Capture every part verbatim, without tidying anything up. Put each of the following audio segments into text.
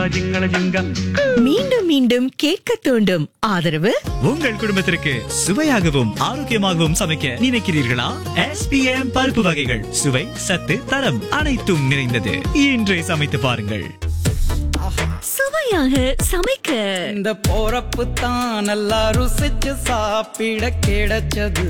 ஜிங்கள ஜிங்கா. மீண்டும் மீண்டும் கேட்க தூண்டும் ஆதரவு உங்கள் குடும்பத்திற்கு சுவையாகவும் ஆரோக்கியமாகவும் சமைக்க நினைக்கிறீர்களா? எஸ் பி எம் பருப்பு வகைகள் சுவை சத்து தரம் அனைத்தும் நிறைந்தது. இன்றே சமைத்து பாருங்கள். சுவையாக சமைக்க இந்த போறப்பு தான் நல்லா ருசிச்சு சாப்பிட கிடைச்சது.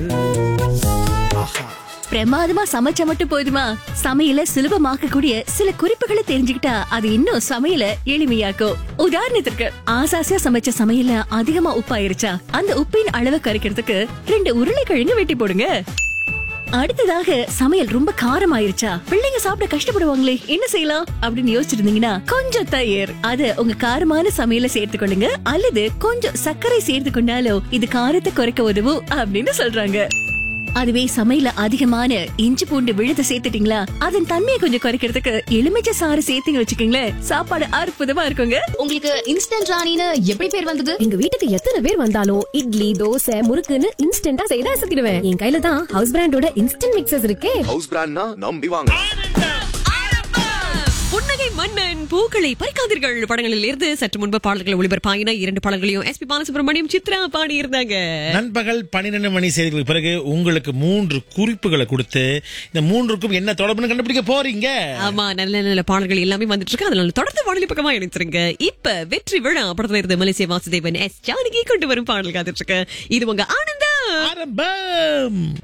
பிரமாதமா சமைச்சா மட்டும் போதுமா? சமையல சுலபமாக்க கூடிய சில குறிப்புகளை தெரிஞ்சுக்கிட்டா அது இன்னும் சமையல எளிமையாக்கும். உதாரணத்திற்கு, ஆசாசியா சமைச்ச சமையல அதிகமா உப்பாயிருச்சா அந்த உப்பின் அளவை குறைக்கிறதுக்கு ரெண்டு உருளைக்கிழங்கு வெட்டி போடுங்க. அடுத்ததாக, சமையல் ரொம்ப காரம் ஆயிருச்சா பிள்ளைங்க சாப்பிட கஷ்டப்படுவாங்களே என்ன செய்யலாம் அப்படின்னு யோசிச்சிருந்தீங்கன்னா கொஞ்சம் தயிர் அது உங்க காரமான சமையல சேர்த்து கொள்ளுங்க. அல்லது கொஞ்சம் சர்க்கரை சேர்த்து கொண்டாலும் இது காரத்தை குறைக்க உதவும் அப்படின்னு சொல்றாங்க. அதுவே சமையல அதிகமான இஞ்சி பூண்டு விழுத சேர்த்துட்டீங்களா அதன் தன்மையை கொஞ்சம் குறைக்கிறதுக்கு எலுமிச்சை சாறு சேர்த்து வச்சுக்கீங்களேன், சாப்பாடு அற்புதமா இருக்குங்க. உங்களுக்கு இன்ஸ்டன்ட் ராணின்னு எப்படி பேர் வந்தது? எங்க வீட்டுக்கு எத்தனை பேர் வந்தாலும் இட்லி தோசை முறுக்குன்னு இன்ஸ்டன்டா செய்து அசத்திடுவேன். என் கையில தான் ஹவுஸ் பிராண்டோட இன்ஸ்டன்ட் மிக்சர்ஸ் இருக்கே. ஹவுஸ் பிராண்ட்னா நம்பி வாங்க. புன்னகை மன்னன் பூக்களை பறிக்காதீர்கள் படங்களில் இருந்து சற்று முன்பு பாடல்கள் ஒளிபரப்பாயின. இரண்டு பாடல்களையும் எஸ் பி பாலசுப்ரமணியம் சித்ரா பாடி இருந்தாங்க. நண்பகல் பன்னிரண்டு மணி செய்திகளுக்கு பிறகு உங்களுக்கு மூன்று குறிப்புகளை கொடுத்து இந்த மூன்றுக்கும் என்ன தொடர்புன்னு கண்டுபிடிக்க போறீங்க. ஆமா, நல்ல நல்ல பாடல்கள் எல்லாமே வந்துட்டு இருக்கு. அதனால தொடர்ந்து வானொலி பக்கமா இணைச்சிருங்க. இப்ப வெற்றி விழா படத்துல இருந்து மலேசிய வாசுதேவன் எஸ் ஜானகி கொண்டு வரும் பாடல் காத்துட்டு இருக்கு. இது உங்க ஆனந்தம்.